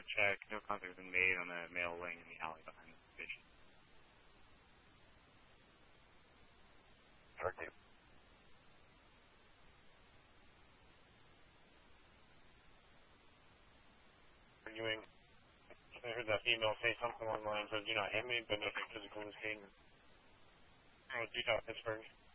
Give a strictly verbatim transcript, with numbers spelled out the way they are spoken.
check. No contact has been made on the male laying in the alley behind the station. Directive. Arguing. I heard that female say something along the lines of, "Do not hit me, but nothing physical was seen." Oh, do not Pittsburgh.